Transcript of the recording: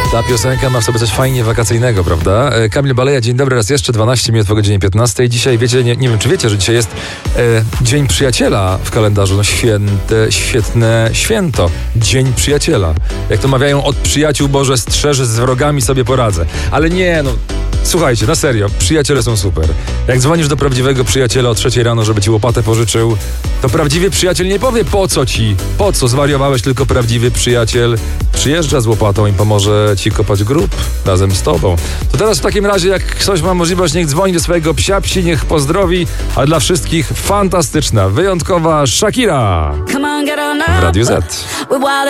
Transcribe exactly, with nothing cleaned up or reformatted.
Ta piosenka ma w sobie coś fajnie wakacyjnego, prawda? Kamil Baleja, dzień dobry raz jeszcze, dwanaście minut po godzinie piętnastej. Dzisiaj, wiecie, nie, nie wiem czy wiecie, że dzisiaj jest e, Dzień Przyjaciela w kalendarzu. No święte, świetne święto. Dzień Przyjaciela. Jak to mawiają, od przyjaciół Boże strzeż, z wrogami sobie poradzę. Ale nie, no... Słuchajcie, na serio, przyjaciele są super. Jak dzwonisz do prawdziwego przyjaciela o trzeciej rano, żeby ci łopatę pożyczył, to prawdziwy przyjaciel nie powie po co ci, po co zwariowałeś, tylko prawdziwy przyjaciel przyjeżdża z łopatą i pomoże ci kopać grób razem z tobą. To teraz w takim razie, jak ktoś ma możliwość, niech dzwoni do swojego psia-psi, niech pozdrowi, a dla wszystkich fantastyczna, wyjątkowa Shakira w Radiu Z.